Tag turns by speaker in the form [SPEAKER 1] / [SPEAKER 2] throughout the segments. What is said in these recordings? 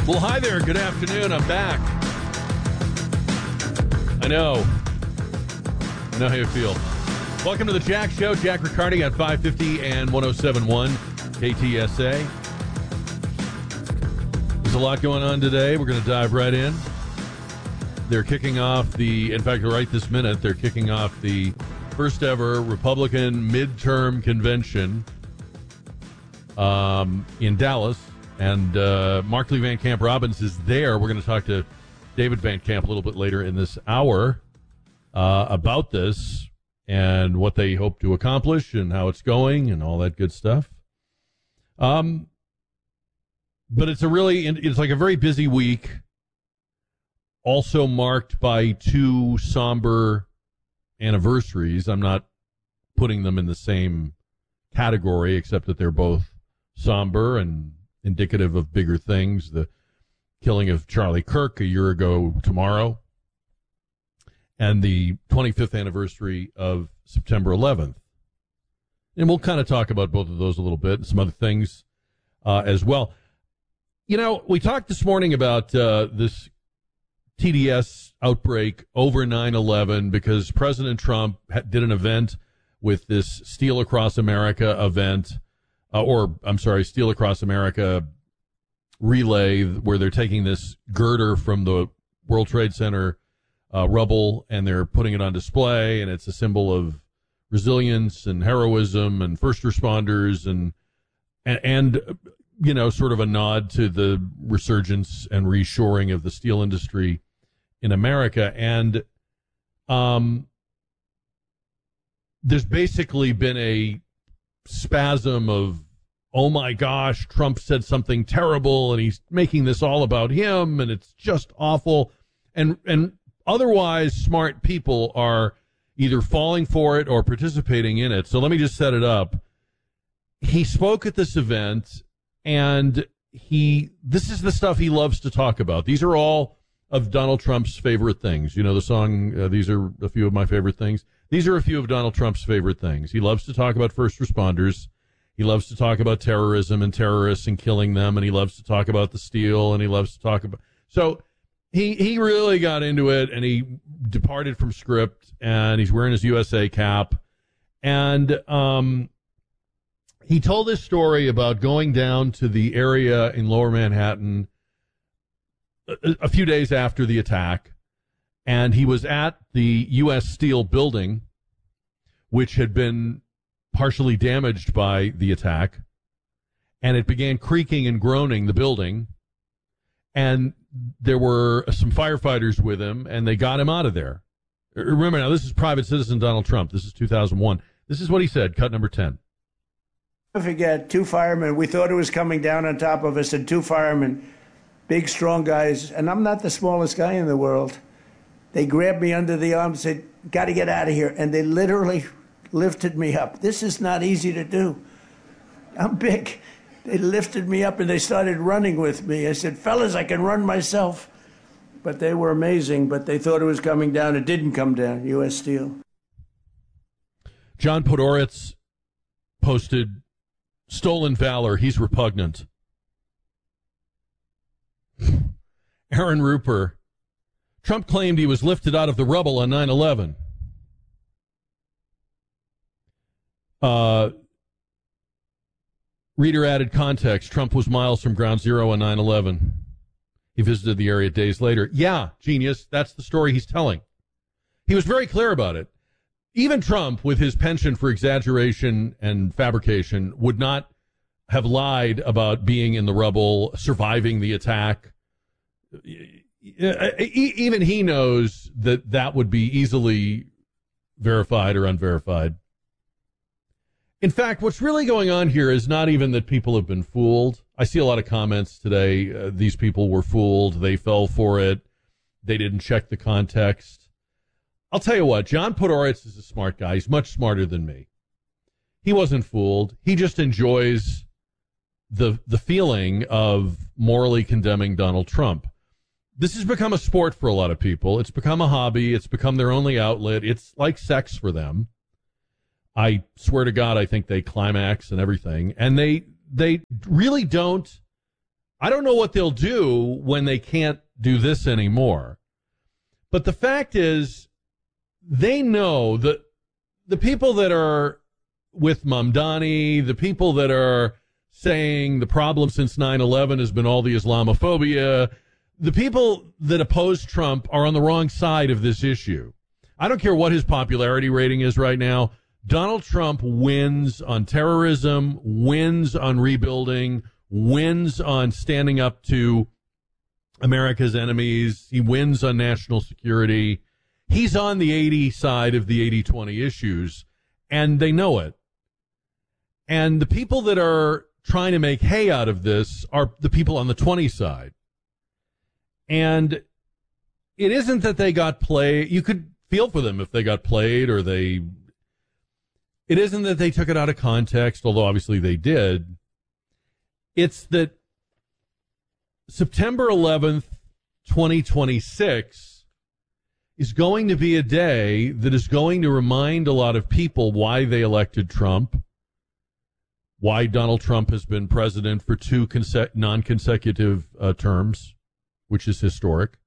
[SPEAKER 1] Well, hi there. Good afternoon. I'm back. I know how you feel. Welcome to the Jack Show. Jack Riccardi at 550 and 107.1 KTSA. There's a lot going on today. We're going to dive right in. They're kicking off in fact, right this minute, they're kicking off the first ever Republican midterm convention in Dallas. And Markley Van Camp Robbins is there. We're going to talk to David Van Camp a little bit later in this hour about this and what they hope to accomplish and how it's going and all that good stuff. But it's like a very busy week, also marked by two somber anniversaries. I'm not putting them in the same category, except that they're both somber and indicative of bigger things. The killing of Charlie Kirk a year ago tomorrow, and the 25th anniversary of September 11th. And we'll kind of talk about both of those a little bit and some other things as well. You know, we talked this morning about this TDS outbreak over 9/11 because President Trump did an event with this Steal Across America event. Steal Across America relay, where they're taking this girder from the World Trade Center rubble and they're putting it on display, and it's a symbol of resilience and heroism and first responders and you know, sort of a nod to the resurgence and reshoring of the steel industry in America. And there's basically been a spasm of, oh my gosh, Trump said something terrible and he's making this all about him and it's just awful. And otherwise smart people are either falling for it or participating in it. So let me just set it up. He spoke at this event, and this is the stuff he loves to talk about. These are all of Donald Trump's favorite things. You know the song, These Are a Few of My Favorite Things? These are a few of Donald Trump's favorite things. He loves to talk about first responders. He loves to talk about terrorism and terrorists and killing them, and he loves to talk about the steel, and he loves to talk about... So he really got into it, and he departed from script, and he's wearing his USA cap. And he told this story about going down to the area in Lower Manhattan a few days after the attack, and he was at the U.S. Steel building, which had been partially damaged by the attack, and it began creaking and groaning, the building, and there were some firefighters with him, and they got him out of there. Remember, now, this is private citizen Donald Trump. This is 2001. This is what he said, cut number 10.
[SPEAKER 2] I forget, two firemen. We thought it was coming down on top of us, and two firemen, big, strong guys, and I'm not the smallest guy in the world. They grabbed me under the arm and said, got to get out of here, and they literally lifted me up. This is not easy to do. I'm big. They lifted me up, and they started running with me. I said, fellas, I can run myself. But they were amazing, but they thought it was coming down. It didn't come down, U.S. Steel.
[SPEAKER 1] John Podhoretz posted, stolen valor, he's repugnant. Aaron Rupert, Trump claimed he was lifted out of the rubble on 9/11. Reader added context, Trump was miles from ground zero on 9/11. He visited the area days later. Yeah, genius, that's the story he's telling. He was very clear about it. Even Trump, with his penchant for exaggeration and fabrication, would not have lied about being in the rubble, surviving the attack. Even he knows that that would be easily verified or unverified. In fact, what's really going on here is not even that people have been fooled. I see a lot of comments today. These people were fooled. They fell for it. They didn't check the context. I'll tell you what, John Podhoretz is a smart guy. He's much smarter than me. He wasn't fooled. He just enjoys the feeling of morally condemning Donald Trump. This has become a sport for a lot of people. It's become a hobby. It's become their only outlet. It's like sex for them. I swear to God, I think they climax and everything. And they really don't I don't know what they'll do when they can't do this anymore. But the fact is, they know that the people that are with Mamdani, the people that are saying the problem since 9/11 has been all the Islamophobia, the people that oppose Trump are on the wrong side of this issue. I don't care what his popularity rating is right now. Donald Trump wins on terrorism, wins on rebuilding, wins on standing up to America's enemies. He wins on national security. He's on the 80 side of the 80-20 issues, and they know it. And the people that are trying to make hay out of this are the people on the 20 side. And it isn't that they got played. You could feel for them if they got played or they... It isn't that they took it out of context, although obviously they did. It's that September 11th, 2026 is going to be a day that is going to remind a lot of people why they elected Trump, why Donald Trump has been president for two non-consecutive terms, which is historic.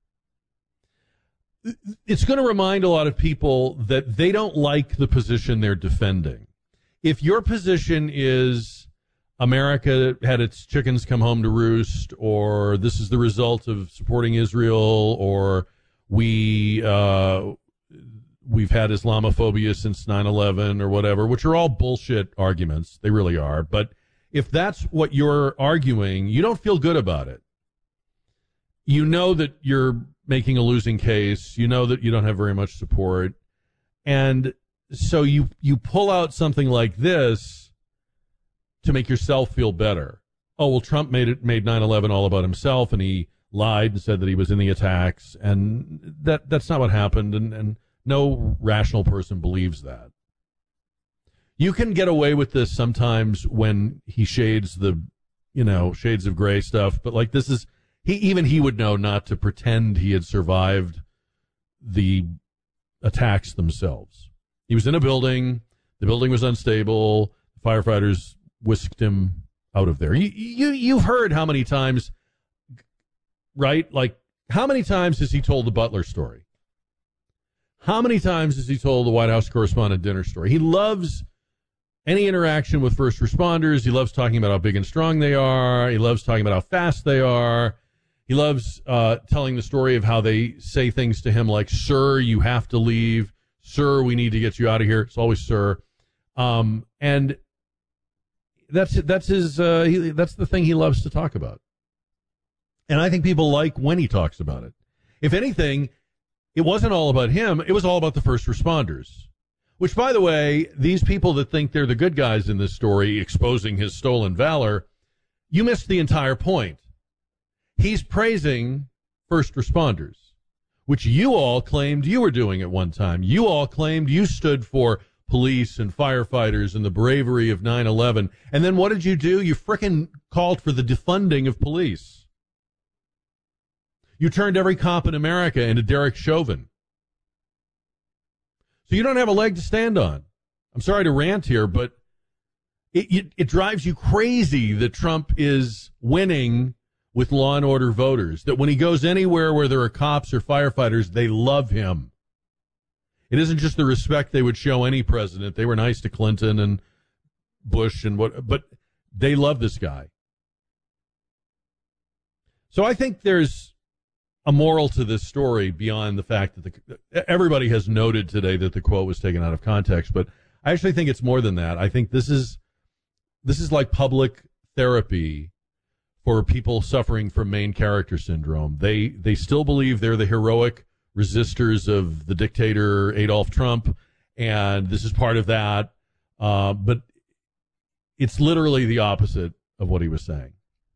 [SPEAKER 1] It's going to remind a lot of people that they don't like the position they're defending. If your position is America had its chickens come home to roost, or this is the result of supporting Israel, or we've had Islamophobia since 9/11 or whatever, which are all bullshit arguments. They really are. But if that's what you're arguing, you don't feel good about it. You know that you're making a losing case. You know that you don't have very much support. And so you pull out something like this to make yourself feel better. Oh, well, Trump made 9/11 all about himself, and he lied and said that he was in the attacks, and that's not what happened, and no rational person believes that. You can get away with this sometimes when he shades the, shades of gray stuff, but like this is, he would know not to pretend he had survived the attacks themselves. He was in a building, the building was unstable, the firefighters whisked him out of there. You've heard how many times, right? Like, how many times has he told the Butler story? How many times has he told the White House correspondent dinner story? He loves any interaction with first responders. He loves talking about how big and strong they are. He loves talking about how fast they are. He loves telling the story of how they say things to him like, "Sir, you have to leave. Sir, we need to get you out of here." It's always "sir," and that's the thing he loves to talk about. And I think people like when he talks about it. If anything, it wasn't all about him. It was all about the first responders. Which, by the way, these people that think they're the good guys in this story, exposing his stolen valor, you missed the entire point. He's praising first responders, which you all claimed you were doing at one time. You all claimed you stood for police and firefighters and the bravery of 9/11. And then what did you do? You frickin' called for the defunding of police. You turned every cop in America into Derek Chauvin. So you don't have a leg to stand on. I'm sorry to rant here, but it drives you crazy that Trump is winning with law and order voters, that when he goes anywhere where there are cops or firefighters, they love him. It isn't just the respect they would show any president. They were nice to Clinton and Bush but they love this guy. So I think there's a moral to this story beyond the fact that everybody has noted today that the quote was taken out of context, but I actually think it's more than that. I think this is like public therapy for people suffering from main character syndrome. They still believe they're the heroic resistors of the dictator Adolf Trump, and this is part of that. But it's literally the opposite of what he was saying.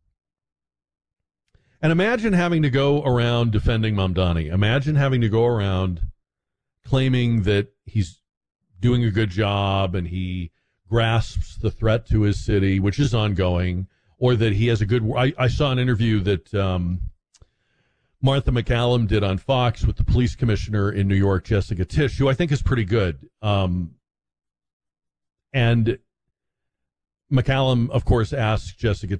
[SPEAKER 1] And imagine having to go around defending Mamdani. Imagine having to go around claiming that he's doing a good job and he grasps the threat to his city, which is ongoing, or that he has a good... I saw an interview that Martha MacCallum did on Fox with the police commissioner in New York, Jessica Tisch, who I think is pretty good. And MacCallum, of course, asked Jessica